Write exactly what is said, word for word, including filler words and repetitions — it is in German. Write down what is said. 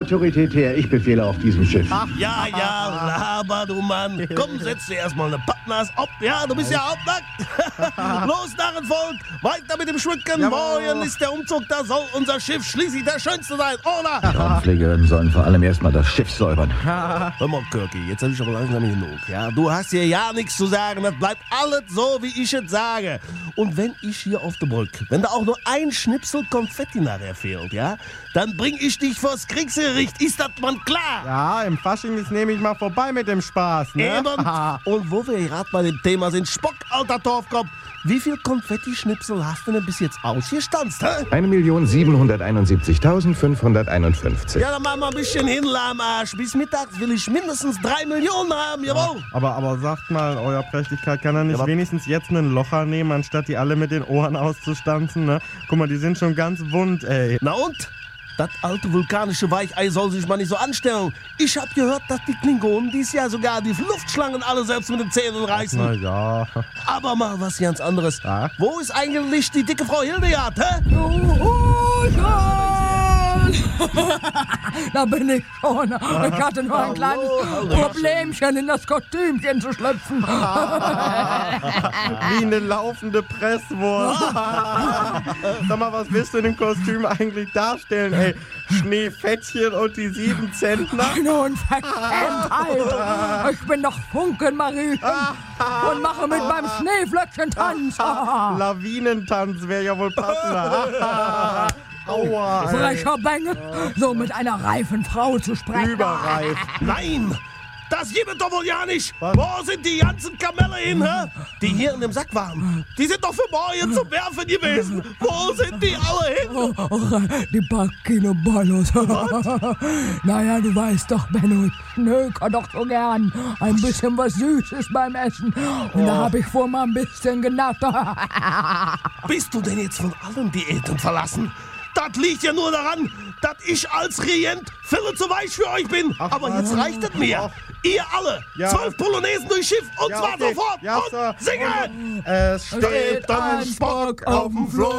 Autorität her, ich befehle auf diesem Schiff. Ja, ja, laber, du Mann. Komm, setz dir erstmal eine Pappnass ab. Ja, du bist ja halbnackt. Los, Narrenvolk, weiter mit dem Schmücken. Morgen ist der Umzug, da soll unser Schiff schließlich der schönste sein, oder? Die Raumpflegerinnen sollen vor allem erstmal das Schiff säubern. Hör mal, Kirky, jetzt hab ich aber langsam genug. Ja, du hast hier ja nichts zu sagen. Das bleibt alles so, wie ich es sage. Und wenn ich hier auf der Brücke, wenn da auch nur ein Schnipsel Konfetti nachher fehlt, ja, dann bring ich dich vors Kriegsgericht. Ist das man klar? Ja, im Fasching ist nehme ich mal vorbei mit dem Spaß, ne? Eben. Und wo wir gerade bei dem Thema sind, Spock, alter Torfkopf, wie viel Konfetti-Schnipsel hast du denn bis jetzt ausgestanzt, hä? eine Million siebenhunderteinundsiebzigtausendfünfhunderteinundfünfzig. Ja, dann machen wir ein bisschen Hinla am Arsch. Bis mittags will ich mindestens drei Millionen haben, jawohl. Aber, aber sagt mal, Euer Prächtigkeit, kann er nicht Ja, wenigstens jetzt einen Locher nehmen, anstatt die alle mit den Ohren auszustanzen, ne? Guck mal, die sind schon ganz wund, ey. Na und? Das alte vulkanische Weichei soll sich mal nicht so anstellen. Ich hab gehört, dass die Klingonen dies Jahr sogar die Luftschlangen alle selbst mit den Zähnen reißen. Na ja. Aber mal was ganz anderes. Ja? Wo ist eigentlich die dicke Frau Hildegard, hä? Oh, ja. Da bin ich schon. Ich hatte nur ein kleines Problemchen, in das Kostümchen zu schlüpfen. Wie eine laufende Presswurst. Sag mal, was willst du in dem Kostüm eigentlich darstellen, ey? Schneefettchen und die sieben Zentner? Nun, Verschämtheit. Ich bin doch Funkenmarie und mache mit meinem Schneeflöckchen Tanz. Lawinentanz wäre ja wohl passender. Aua, ey. Frecher Bengel, so mit einer reifen Frau zu sprechen. Überreif. Nein! Das gibt es doch wohl ja nicht! Was? Wo sind die ganzen Kamelle hin, hä? Die hier in dem Sack waren. Die sind doch für morgen zum Werfen gewesen. Wo sind die alle hin? Oh, oh, die Backino Ballos. Naja, du weißt doch, Benno, ich schnöker doch so gern. Ein bisschen was Süßes beim Essen. Und da habe ich vor mal ein bisschen genascht. Bist du denn jetzt von allen Diäten verlassen? Das liegt ja nur daran, dass ich als Regent viel zu weich für euch bin. Ach, Aber was? jetzt reicht es mir. Ach. Ihr alle, Ja. zwölf Polonaisen durchs Schiff und Ja, zwar okay. sofort. Ja, und Sir. singen! Es steht ein Spock auf dem Floß.